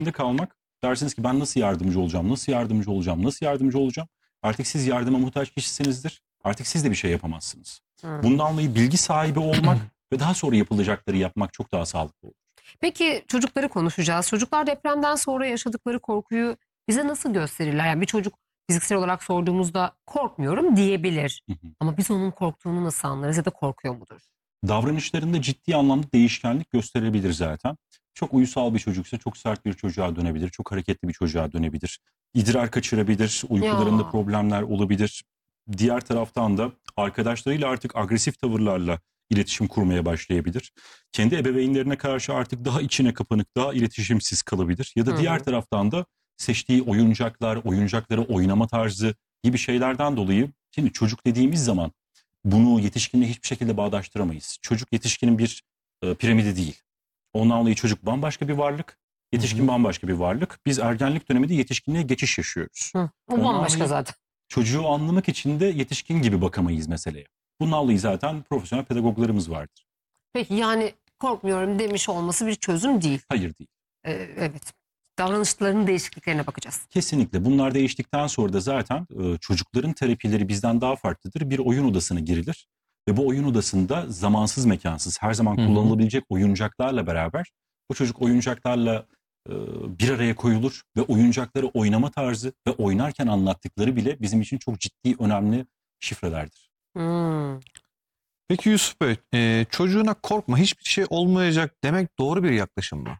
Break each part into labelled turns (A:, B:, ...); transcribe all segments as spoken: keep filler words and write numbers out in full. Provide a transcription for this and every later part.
A: içinde kalmak. Dersiniz ki ben nasıl yardımcı olacağım, nasıl yardımcı olacağım, nasıl yardımcı olacağım. Artık siz yardıma muhtaç kişisinizdir. Artık siz de bir şey yapamazsınız.
B: Hmm.
A: Bundan dolayı bilgi sahibi olmak ve daha sonra yapılacakları yapmak çok daha sağlıklı olur.
B: Peki çocukları konuşacağız. Çocuklar depremden sonra yaşadıkları korkuyu bize nasıl gösterirler? Yani bir çocuk fiziksel olarak sorduğumuzda korkmuyorum diyebilir.
A: Hı hı.
B: Ama biz onun korktuğunu nasıl anlarız ya da korkuyor mudur?
A: Davranışlarında ciddi anlamda değişkenlik gösterebilir zaten. Çok uysal bir çocuksa çok sert bir çocuğa dönebilir. Çok hareketli bir çocuğa dönebilir. İdrar kaçırabilir. Uykularında
B: Ya.
A: problemler olabilir. Diğer taraftan da arkadaşlarıyla artık agresif tavırlarla iletişim kurmaya başlayabilir. Kendi ebeveynlerine karşı artık daha içine kapanık, daha iletişimsiz kalabilir. Ya da
B: Hı
A: diğer
B: hı.
A: taraftan da seçtiği oyuncaklar, oyuncakları oynama tarzı gibi şeylerden dolayı, şimdi çocuk dediğimiz zaman bunu yetişkinle hiçbir şekilde bağdaştıramayız. Çocuk yetişkinin bir e, piramidi değil. Ondan dolayı çocuk bambaşka bir varlık, yetişkin
B: Hı hı.
A: bambaşka bir varlık. Biz ergenlik döneminde yetişkinliğe geçiş yaşıyoruz.
B: Hı. O
A: Ondan
B: bambaşka
A: dolayı
B: zaten.
A: çocuğu anlamak için de yetişkin gibi bakamayız meseleye. Bundan dolayı zaten profesyonel pedagoglarımız vardır.
B: Peki yani korkmuyorum demiş olması bir çözüm değil.
A: Hayır değil.
B: Ee, evet. Davranışlarının değişikliklerine bakacağız.
A: Kesinlikle. Bunlar değiştikten sonra da zaten e, çocukların terapileri bizden daha farklıdır. Bir oyun odasına girilir ve bu oyun odasında zamansız mekansız her zaman
C: Hı hı.
A: kullanılabilecek oyuncaklarla beraber o çocuk oyuncaklarla e, bir araya koyulur ve oyuncakları oynama tarzı ve oynarken anlattıkları bile bizim için çok ciddi önemli şifrelerdir.
B: Hmm.
C: Peki Yusuf Bey, e, çocuğuna korkma, hiçbir şey olmayacak demek doğru bir yaklaşım mı?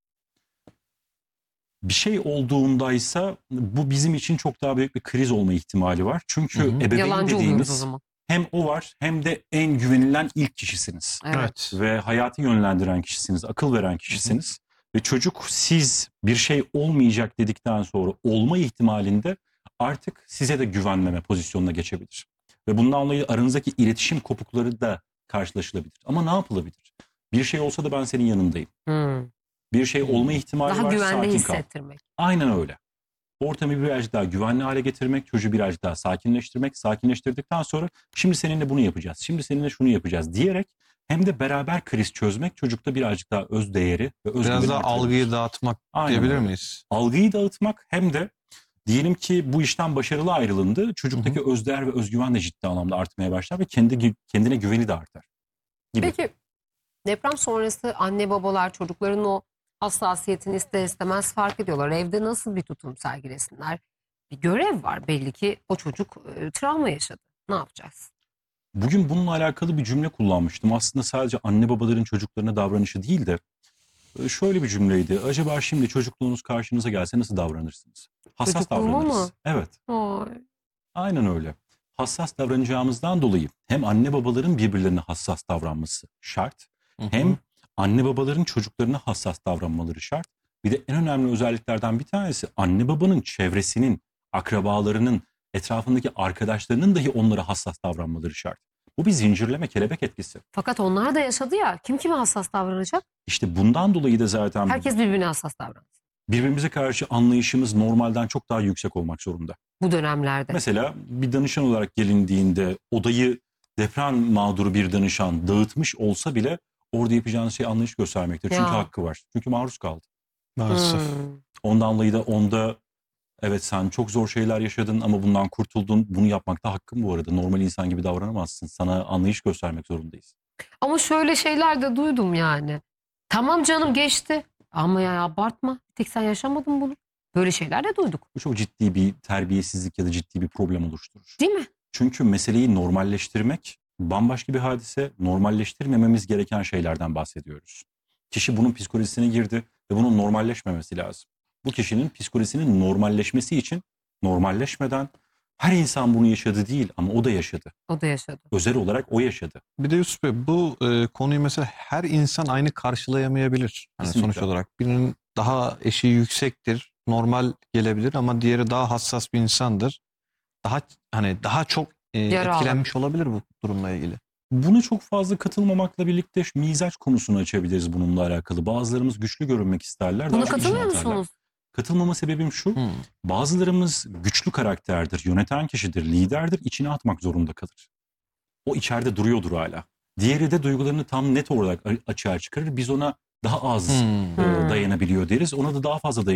A: Bir şey olduğundaysa bu bizim için çok daha büyük bir kriz olma ihtimali var. Çünkü
C: Hı hı.
A: ebeveyn
B: Yalancı oluyoruz o
A: dediğimiz
B: zaman.
A: hem o var hem de en güvenilen ilk kişisiniz.
B: Evet.
A: Ve hayatı yönlendiren kişisiniz, akıl veren kişisiniz. Ve çocuk siz bir şey olmayacak dedikten sonra olma ihtimalinde artık size de güvenmeme pozisyonuna geçebilir. Ve bundan dolayı aranızdaki iletişim kopukları da karşılaşılabilir. Ama ne yapılabilir? Bir şey olsa da ben senin yanındayım.
B: Hmm.
A: Bir şey olma ihtimali
B: Daha
A: var,
B: güvende
A: sakin kal.
B: hissettirmek.
A: Aynen öyle. Ortamı birazcık daha güvenli hale getirmek, çocuğu birazcık daha sakinleştirmek, sakinleştirdikten sonra şimdi seninle bunu yapacağız, şimdi seninle şunu yapacağız diyerek hem de beraber kriz çözmek çocukta birazcık daha öz değeri ve özgüveni
C: Biraz daha
A: artırabilir.
C: algıyı dağıtmak
A: Aynen
C: diyebilir
A: öyle.
C: miyiz?
A: Algıyı dağıtmak hem de diyelim ki bu işten başarılı ayrılındı, çocuktaki
C: Hı
A: özdeğer ve özgüven de ciddi anlamda artmaya başlar ve kendi kendine güveni de artar. Gibi.
B: Peki deprem sonrası anne babalar çocukların o hassasiyetini ister istemez fark ediyorlar. Evde nasıl bir tutum sergilesinler? Bir görev var belli ki o çocuk e, travma yaşadı. Ne yapacağız?
A: Bugün bununla alakalı bir cümle kullanmıştım. Aslında sadece anne babaların çocuklarına davranışı değil de e, şöyle bir cümleydi. Acaba şimdi çocukluğunuz karşınıza gelse nasıl davranırsınız? Hassas
B: Çocukluğuma
A: davranırız.
B: mı?
A: Evet,
B: Ay.
A: aynen öyle. Hassas davranacağımızdan dolayı hem anne babaların birbirlerine hassas davranması şart,
C: Hı hı.
A: hem anne babaların çocuklarına hassas davranmaları şart. Bir de en önemli özelliklerden bir tanesi anne babanın çevresinin, akrabalarının, etrafındaki arkadaşlarının dahi onlara hassas davranmaları şart. Bu bir zincirleme kelebek etkisi.
B: Fakat onlar da yaşadı ya. Kim kime hassas davranacak?
A: İşte bundan dolayı da zaten
B: Herkes birbirine hassas davransın.
A: birbirimize karşı anlayışımız normalden çok daha yüksek olmak zorunda.
B: Bu dönemlerde.
A: Mesela bir danışan olarak gelindiğinde odayı deprem mağduru bir danışan dağıtmış olsa bile orada yapacağınız şey anlayış göstermektir. Çünkü
B: Ya.
A: hakkı var. Çünkü maruz kaldı.
C: Maalesef.
B: Hmm.
A: Ondan dolayı da onda evet sen çok zor şeyler yaşadın ama bundan kurtuldun. Bunu yapmakta hakkın bu arada. Normal insan gibi davranamazsın. Sana anlayış göstermek zorundayız.
B: Ama şöyle şeyler de duydum yani. Tamam canım geçti. Ama ya abartma. Tek sen yaşamadın bunu. Böyle şeyler de duyduk.
A: Bu çok ciddi bir terbiyesizlik ya da ciddi bir problem oluşturur.
B: Değil mi?
A: Çünkü meseleyi normalleştirmek bambaşka bir hadise. Normalleştirmememiz gereken şeylerden bahsediyoruz. Kişi bunun psikolojisine girdi ve bunun normalleşmemesi lazım. Bu kişinin psikolojisinin normalleşmesi için normalleşmeden her insan bunu yaşadı değil ama o da yaşadı.
B: O da yaşadı.
A: Özel olarak o yaşadı.
C: Bir de Yusuf Bey, bu e, konuyu mesela her insan aynı karşılayamayabilir. Hani
A: Kesinlikle.
C: sonuç olarak birinin daha eşiği yüksektir, normal gelebilir ama diğeri daha hassas bir insandır. Daha hani daha çok e,
B: Yara
C: etkilenmiş olabilir bu durumla ilgili.
A: Buna çok fazla katılmamakla birlikte şu mizaç konusunu açabiliriz bununla alakalı. Bazılarımız güçlü görünmek isterler.
B: Buna
A: daha çok
B: katılmıyor
A: içine atarlar.
B: musunuz?
A: Katılmama sebebim şu.
C: Hmm.
A: Bazılarımız güçlü karakterdir, yöneten kişidir, liderdir, içine atmak zorunda kalır. O içeride duruyordur hala. Diğeri de duygularını tam net olarak açığa çıkarır. Biz ona daha az
C: Hmm.
A: e, dayanabiliyor deriz. Ona da daha fazla dayanabiliyor.